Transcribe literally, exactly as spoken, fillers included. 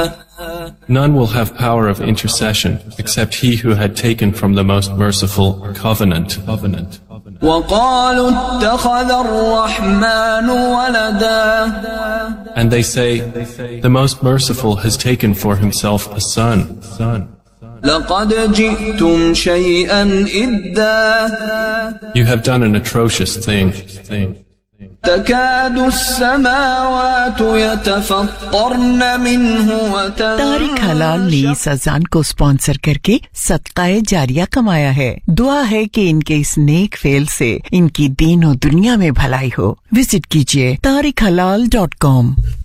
None will have power of intercession except he who had taken from the most merciful covenant. covenant. وَقَالُوا اتَّخَذَ الرَّحْمَنُ وَلَدًا. And they say, the most merciful has taken for himself a son. son. لَقَدْ جِئْتُمْ شَيْئًا إِدًّا. You have done an atrocious thing. thing. تكاد السماوات يتفطرن منه وتنشق. Tariq हलाल ने इस अजान को sponsor करके सदकाए जारिया कमाया है। दुआ है कि इनके इस नेक फेल से इनकी दीन और दुनिया में भलाई हो। विजिट कीजिए तारिक हलाल डॉट कॉम।